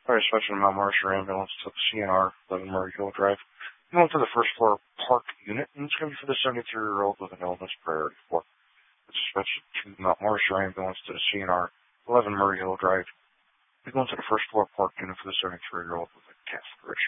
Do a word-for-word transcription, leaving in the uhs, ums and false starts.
Alright, dispatching the Mount Marshall ambulance to the C N R, eleven Murray Hill Drive. I'm going to the first floor park unit, and it's going to be for the seventy-three-year-old with an illness priority four. It's dispatched to the Mount Marshall ambulance to the C N R, eleven Murray Hill Drive. I'm going to the first floor park unit for the seventy-three-year-old with a catheterization.